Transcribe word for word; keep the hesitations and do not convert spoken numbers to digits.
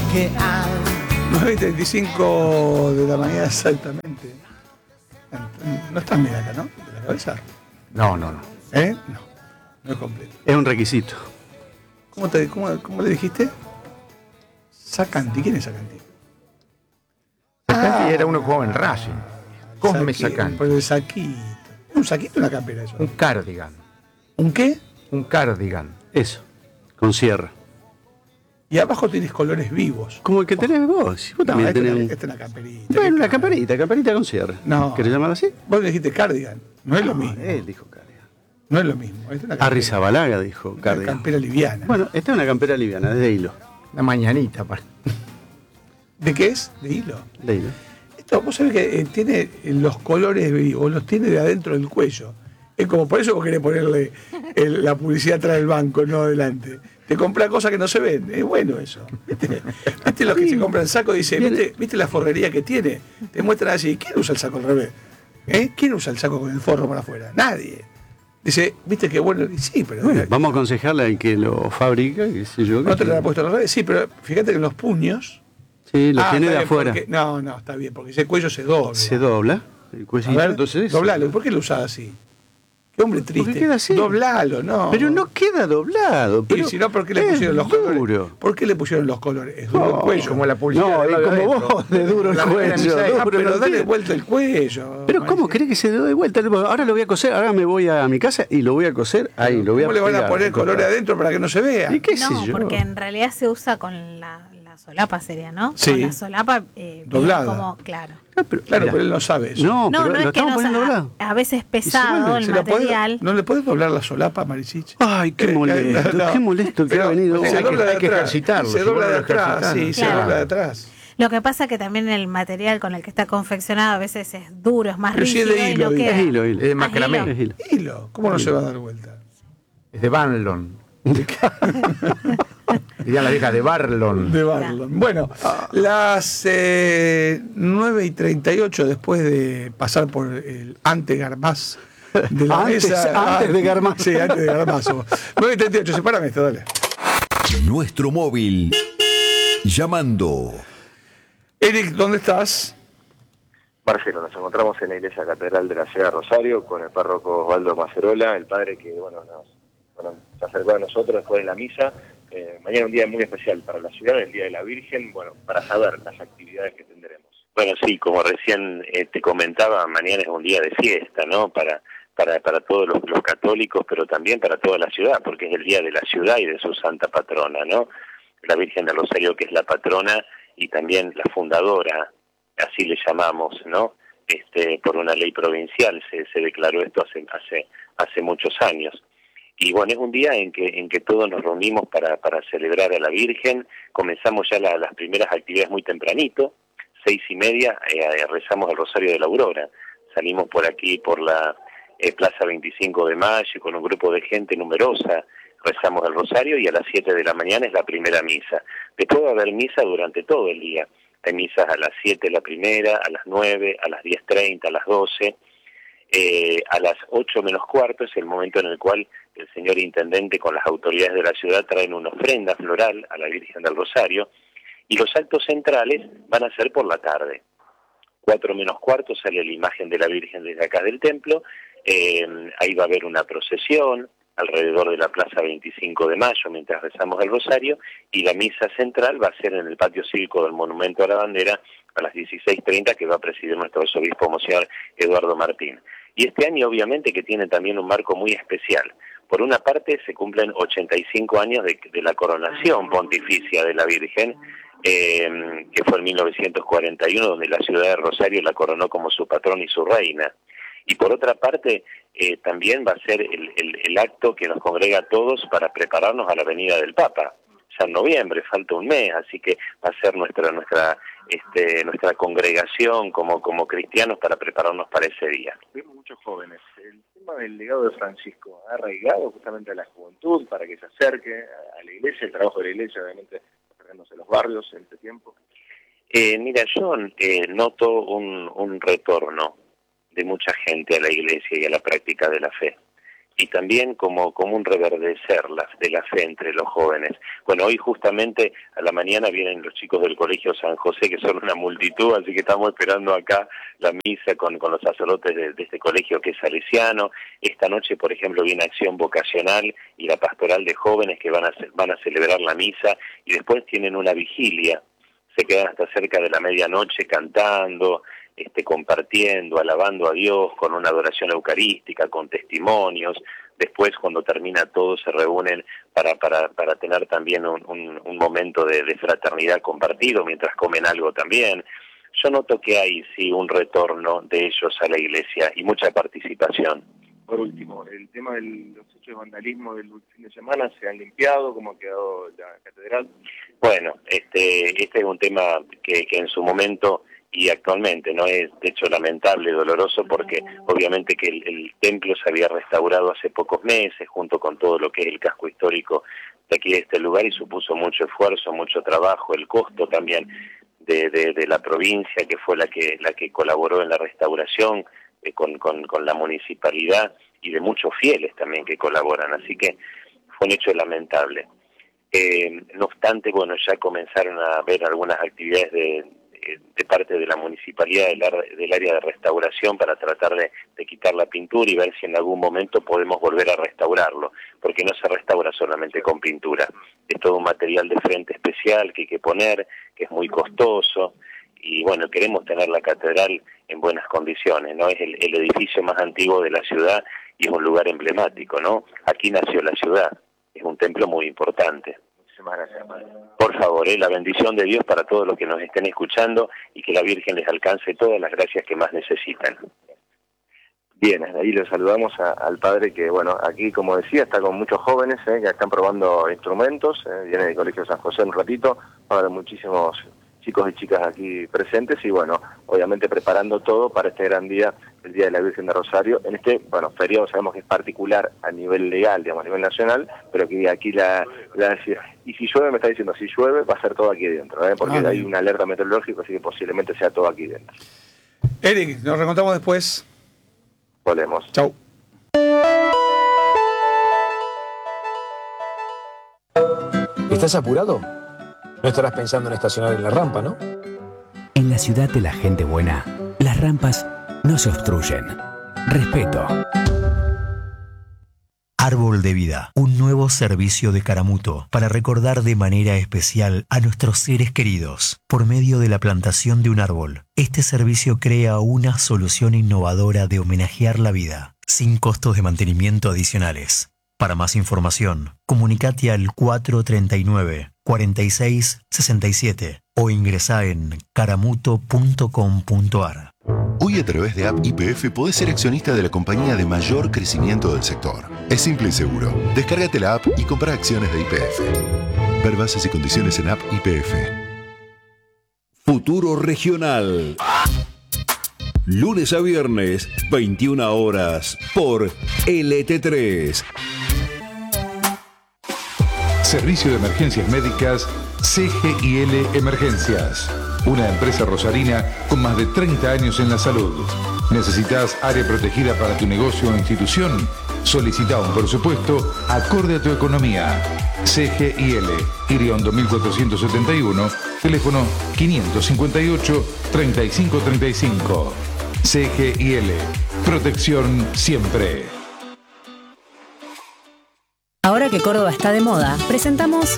que hay. nueve y treinta y cinco de la mañana exactamente. No estás bien acá, ¿no? ¿De la cabeza? No, no, no. ¿Eh? No, no es completo. Es un requisito. ¿Cómo, te, cómo, cómo le dijiste? Sacanti. ¿Quién es Sacanti? Sacanti Ah, era uno que jugaba en Racing. Cosme Saqui- Sacanti. Por el saquito. ¿Un saquito o una campera eso? Un cardigan. ¿Un qué? Un cardigan. Eso. Con sierra. Y abajo tienes colores vivos. Como el que tenés vos. Si vos No, también esta, tenés es un... una, esta es una camperita. Bueno, una ¿Qué camperita, camperita con sierra. No. ¿Querés llamarla así? Vos le dijiste cardigan. No es lo mismo. Él dijo cardigan. No es lo mismo. Esta es una campera, Arrizabalaga dijo una cardigan. campera liviana. Bueno, esta es una campera liviana, es de hilo. Una mañanita. Para... ¿De qué es? De hilo. De hilo. Esto, vos sabés que eh, tiene eh, los colores vivos, los tiene de adentro del cuello. Es como por eso vos querés ponerle el- la publicidad atrás del banco, no adelante. Te compra cosas que no se ven. Es bueno eso. ¿Viste, ¿Viste los que se compran saco? Dice, ¿viste, ¿viste la forrería que tiene? Te muestran así. ¿Quién usa el saco al revés? ¿Eh? ¿Quién usa el saco con el forro para afuera? Nadie. Dice, ¿viste qué bueno? Y sí, pero... Bueno, vamos a aconsejarle al que lo fabrica, qué sé yo. ¿No te que- lo han puesto al revés? Sí, pero fíjate que los puños... Sí, lo Ah, tiene está de bien, afuera. porque- no, no, está bien, porque ese cuello se dobla. Se dobla. El A cuellito, ver, entonces. doblalo. ¿Por qué lo usás así? Qué hombre triste. queda así. Doblalo, no. Pero no queda doblado. Y Pero si no, ¿por qué le es pusieron los duro. colores? ¿Por qué le pusieron los colores? Es duro el No, cuello. Como la publicidad. No, de y Radio como Adentro. vos, de duro el La cuello. remera duro Ah, pero los dale dedos. vuelta el cuello. Pero ¿cómo Maricel. querés que se dé vuelta? Ahora lo voy a coser, ahora me voy a mi casa y lo voy a coser ahí, lo voy a ¿Cómo le van a pegar, poner colores adentro para que no se vea? ¿Y qué sé No, yo? porque en realidad se usa con la, la solapa, sería, ¿no? Sí. Con la solapa eh, bien Doblada. como, claro. Ah, pero, Claro, mirá. pero él no sabe eso. No, No, pero no lo es que estamos no, poniendo a, doblado. a veces es Y se pesado vuelve, el ¿se la podés- material. ¿No le podés doblar la solapa, Marisich? Ay, qué Eh, molesto, no, qué molesto que pero ha venido. Se Hay que- dobla de hay que atrás. ejercitarlo, Se si dobla vos de lo atrás, ejercitás, sí, no. se Claro. dobla de atrás. Lo que pasa que también el material con el que está confeccionado a veces es duro, es más Pero si es rígido de y hilo, no digo. queda. Es hilo, hilo. Es de Ah, macramé. hilo. Es hilo. Hilo, ¿cómo no se va a dar vuelta? Es de Banlon. Dirían la vieja de Barlon. De Barlon. Bueno, las eh, nueve y treinta y ocho, después de pasar por el ante Garmaz de la Antes- mesa. antes de Garmaz. Sí, antes de Garmazo. nueve y treinta y ocho, sepárame esto, dale. Nuestro móvil. Llamando. Eric, ¿dónde estás? Marcelo, nos encontramos en la iglesia catedral de la ciudad de Rosario con el párroco Osvaldo Macerola, el padre que bueno, nos, bueno, se acercó a nosotros después de la misa. Eh, mañana un día muy especial para la ciudad, el Día de la Virgen, bueno, para saber las actividades que tendremos. Bueno, sí, como recién eh, te comentaba, mañana es un día de fiesta, ¿no? Para para para todos los, los católicos, pero también para toda la ciudad, porque es el día de la ciudad y de su santa patrona, ¿no? La Virgen del Rosario, que es la patrona y también la fundadora, así le llamamos, ¿no? Este, por una ley provincial se, se declaró esto hace hace hace muchos años. Y bueno, es un día en que en que todos nos reunimos para para celebrar a la Virgen. Comenzamos ya la, las primeras actividades muy tempranito, seis y media, eh, rezamos el Rosario de la Aurora. Salimos por aquí, por la eh, Plaza veinticinco de Mayo, con un grupo de gente numerosa, rezamos el Rosario y a las siete de la mañana es la primera misa. Después va a haber misa durante todo el día. Hay misas a las siete la primera, a las nueve, a las diez treinta, a las doce. Eh, a las ocho menos cuarto es el momento en el cual el señor intendente con las autoridades de la ciudad traen una ofrenda floral a la Virgen del Rosario y los actos centrales van a ser por la tarde. Cuatro menos cuarto sale la imagen de la Virgen desde acá del templo, eh, ahí va a haber una procesión alrededor de la Plaza veinticinco de Mayo mientras rezamos el Rosario y la misa central va a ser en el patio cívico del Monumento a la Bandera a las dieciséis treinta que va a presidir nuestro arzobispo Monseñor Eduardo Martín. Y este año obviamente que tiene también un marco muy especial. Por una parte se cumplen ochenta y cinco años de, de la coronación pontificia de la Virgen, eh, que fue en mil novecientos cuarenta y uno, donde la ciudad de Rosario la coronó como su patrón y su reina. Y por otra parte, eh, también va a ser el, el, el acto que nos congrega a todos para prepararnos a la venida del Papa. Ya en noviembre, falta un mes, así que va a ser nuestra nuestra este, nuestra congregación como, como cristianos para prepararnos para ese día. Vemos muchos jóvenes. El tema del legado de Francisco ha arraigado justamente a la juventud para que se acerque a la iglesia, el trabajo de la iglesia, obviamente, acercándose a los barrios en este tiempo. Eh, mira, yo eh, noto un, un retorno de mucha gente a la iglesia y a la práctica de la fe. y también como, como un reverdecer de la fe entre los jóvenes. Bueno, hoy justamente a la mañana vienen los chicos del Colegio San José, que son una multitud, así que estamos esperando acá la misa con, con los sacerdotes de, de este colegio que es salesiano. Esta noche, por ejemplo, viene Acción Vocacional y la Pastoral de Jóvenes que van a, van a celebrar la misa, y después tienen una vigilia. Se quedan hasta cerca de la medianoche cantando, este, compartiendo, alabando a Dios con una adoración eucarística, con testimonios. Después, cuando termina todo, se reúnen para, para, para tener también un, un, un momento de, de fraternidad compartido, mientras comen algo también. Yo noto que hay, sí, un retorno de ellos a la iglesia y mucha participación. Por último, el tema de los hechos de vandalismo del fin de semana, ¿se han limpiado? ¿Cómo ha quedado la catedral? Bueno, este, este es un tema que, que en su momento y actualmente no es, de hecho, lamentable y doloroso, porque obviamente que el, el templo se había restaurado hace pocos meses junto con todo lo que es el casco histórico de aquí de este lugar, y supuso mucho esfuerzo, mucho trabajo, el costo también de, de, de la provincia, que fue la que la que colaboró en la restauración eh, con, con, con la municipalidad, y de muchos fieles también que colaboran, así que fue un hecho lamentable. Eh, no obstante, bueno, ya comenzaron a haber algunas actividades de de parte de la municipalidad del, del área de restauración para tratar de, de quitar la pintura y ver si en algún momento podemos volver a restaurarlo, porque no se restaura solamente con pintura, es todo un material de frente especial que hay que poner, que es muy costoso, y bueno, queremos tener la catedral en buenas condiciones, ¿no? Es el, el edificio más antiguo de la ciudad y es un lugar emblemático, ¿no? Aquí nació la ciudad, es un templo muy importante. Gracias, padre. Por favor, eh, la bendición de Dios para todos los que nos estén escuchando, y que la Virgen les alcance todas las gracias que más necesitan. Bien, ahí le saludamos a, al padre que, bueno, aquí, como decía, está con muchos jóvenes eh, que están probando instrumentos, eh, viene del Colegio San José un ratito, va a haber muchísimos chicos y chicas aquí presentes, y bueno, obviamente preparando todo para este gran día, el Día de la Virgen de Rosario, en este, bueno, feriado sabemos que es particular a nivel legal, digamos, a nivel nacional, pero que aquí la, la y si llueve, me está diciendo, si llueve va a ser todo aquí dentro, ¿eh? Porque ah, hay una alerta meteorológica, así que posiblemente sea todo aquí dentro. Eric, nos reencontramos después. Volvemos. Chau. ¿Estás apurado? No estarás pensando en estacionar en la rampa, ¿no? En la ciudad de la gente buena, las rampas no se obstruyen. Respeto. Árbol de Vida, un nuevo servicio de Caramuto para recordar de manera especial a nuestros seres queridos por medio de la plantación de un árbol. Este servicio crea una solución innovadora de homenajear la vida, sin costos de mantenimiento adicionales. Para más información, comunicate al cuatro treinta y nueve, cuarenta y seis, sesenta y siete o ingresá en caramuto punto com punto ar. Hoy, a través de App Y P F podés ser accionista de la compañía de mayor crecimiento del sector. Es simple y seguro. Descárgate la app y compra acciones de Y P F. Ver bases y condiciones en App Y P F. Futuro Regional. Lunes a viernes, veintiuna horas, por L T tres. Servicio de Emergencias Médicas C G I L Emergencias. Una empresa rosarina con más de treinta años en la salud. ¿Necesitas área protegida para tu negocio o institución? Solicita un presupuesto acorde a tu economía. C G I L, Iriondo mil cuatrocientos setenta y uno, teléfono quinientos cincuenta y ocho, treinta y cinco treinta y cinco. C G I L, protección siempre. Ahora que Córdoba está de moda, presentamos